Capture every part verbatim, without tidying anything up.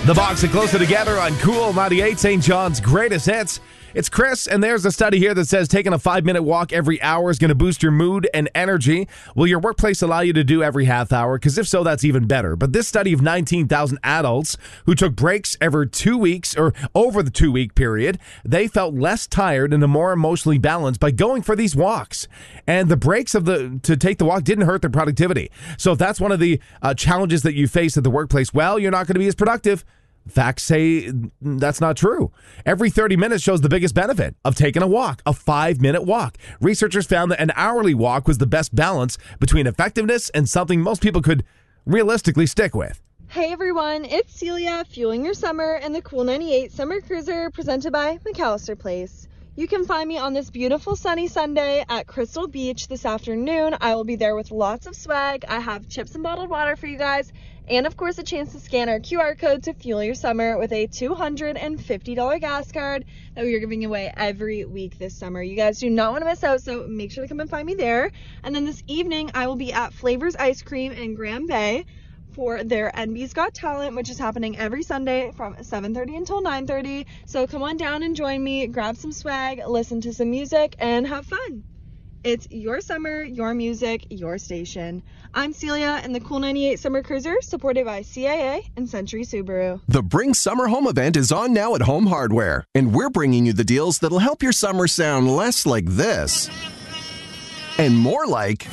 The Box and Closer Together on Cool ninety-eight, Saint John's greatest hits. It's Chris, and there's a study here that says taking a five-minute walk every hour is going to boost your mood and energy. Will your workplace allow you to do every half hour? Because if so, that's even better. But this study of nineteen thousand adults who took breaks every two weeks or over the two-week period, they felt less tired and more emotionally balanced by going for these walks. And the breaks of the to take the walk didn't hurt their productivity. So if that's one of the uh, challenges that you face at the workplace, well, you're not going to be as productive. Facts say that's not true. Every thirty minutes shows the biggest benefit of taking a walk, a five-minute walk. Researchers found that an hourly walk was the best balance between effectiveness and something most people could realistically stick with. Hey everyone, it's Celia, fueling your summer in the Cool ninety-eight Summer Cruiser presented by McAllister Place. You can find me on this beautiful sunny Sunday at Crystal Beach this afternoon. I will be there with lots of swag. I have chips and bottled water for you guys. And, of course, a chance to scan our Q R code to fuel your summer with a two hundred fifty dollars gas card that we are giving away every week this summer. You guys do not want to miss out, so make sure to come and find me there. And then this evening, I will be at Flavors Ice Cream in Grand Bay for their N B's Got Talent, which is happening every Sunday from seven thirty until nine thirty. So come on down and join me, grab some swag, listen to some music, and have fun. It's your summer, your music, your station. I'm Celia in the Cool ninety-eight Summer Cruiser, supported by C A A and Century Subaru. The Bring Summer Home event is on now at Home Hardware, and we're bringing you the deals that'll help your summer sound less like this and more like...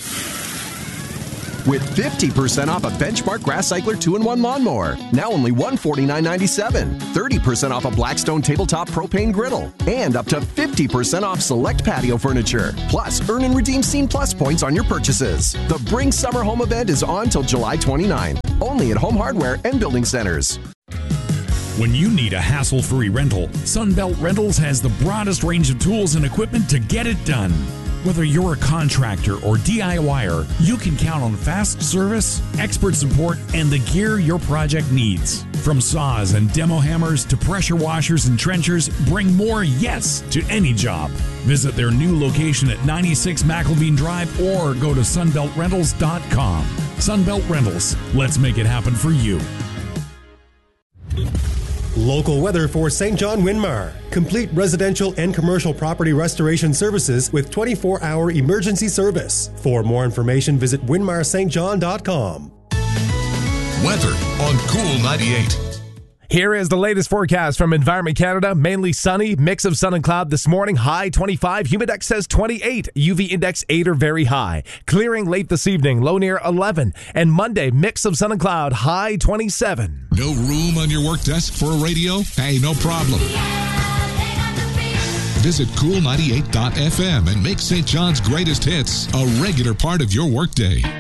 with fifty percent off a Benchmark Grass Cycler two in one lawnmower, now only one hundred forty-nine ninety-seven. thirty percent off a Blackstone Tabletop Propane Griddle, and up to fifty percent off select patio furniture. Plus, earn and redeem Scene Plus points on your purchases. The Bring Summer Home event is on till July twenty-ninth, only at Home Hardware and Building Centers. When you need a hassle-free rental, Sunbelt Rentals has the broadest range of tools and equipment to get it done. Whether you're a contractor or D I Y er, you can count on fast service, expert support, and the gear your project needs. From saws and demo hammers to pressure washers and trenchers, bring more yes to any job. Visit their new location at ninety-six McElveen Drive or go to sunbelt rentals dot com. Sunbelt Rentals, let's make it happen for you. Local weather for Saint John Winmar. Complete residential and commercial property restoration services with twenty-four hour emergency service. For more information, visit winmar s t john dot com. Weather on Cool ninety-eight. Here is the latest forecast from Environment Canada. Mainly sunny, mix of sun and cloud this morning. High twenty-five, humidex says twenty-eight, U V index eight or very high. Clearing late this evening, low near eleven. And Monday, mix of sun and cloud, high twenty-seven. No room on your work desk for a radio? Hey, no problem. Visit cool ninety-eight dot f m and make Saint John's greatest hits a regular part of your workday.